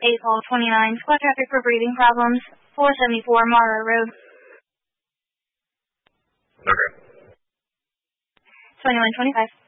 8 Hall 29, squad traffic for breathing problems, 474 Mara Road. Okay. 2125.